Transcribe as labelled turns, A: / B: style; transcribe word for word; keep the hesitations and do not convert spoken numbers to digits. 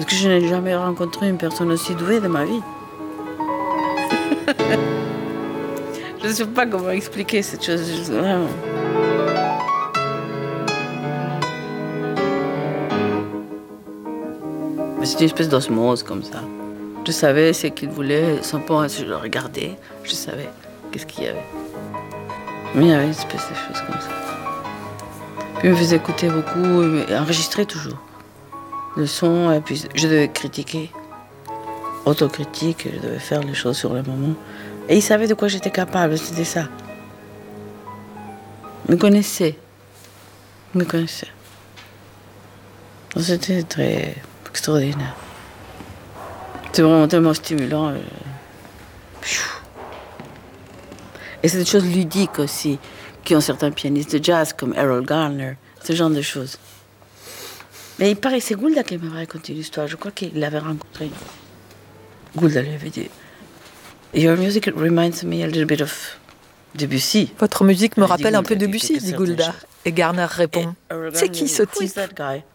A: Parce que je n'ai jamais rencontré une personne aussi douée de ma vie. Je ne sais pas comment expliquer cette chose. Vraiment. C'est une espèce d'osmose comme ça. Je savais ce qu'il voulait, son point, je le regardais, je savais qu'est-ce qu'il y avait. Mais il y avait une espèce de choses comme ça. Puis il me faisait écouter beaucoup, enregistrer toujours le son, et puis je devais critiquer, autocritique, je devais faire les choses sur le moment. Et il savait de quoi j'étais capable, c'était ça. Il me connaissait. Il me connaissait. C'était très extraordinaire. C'était vraiment tellement stimulant. Et c'est des choses ludiques aussi, qui ont certains pianistes de jazz comme Errol Garner, ce genre de choses. Mais il paraît que c'est Goulda qui m'avait raconté l'histoire. Je crois qu'il l'avait rencontré. Goulda lui avait dit Your music reminds me a little bit of Debussy.
B: Votre musique me rappelle un peu Debussy, dit Goulda. Et Garner répond C'est qui ce type?